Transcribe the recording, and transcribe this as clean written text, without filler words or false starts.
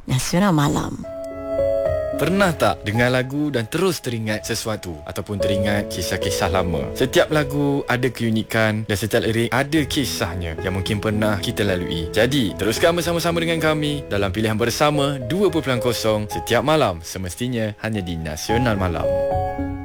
Nasional Malam. Pernah tak dengar lagu dan terus teringat sesuatu ataupun teringat kisah-kisah lama? Setiap lagu ada keunikan dan setiap lirik ada kisahnya yang mungkin pernah kita lalui. Jadi, teruskan bersama-sama dengan kami dalam Pilihan Bersama 2.0 setiap malam, semestinya hanya di Nasional Malam.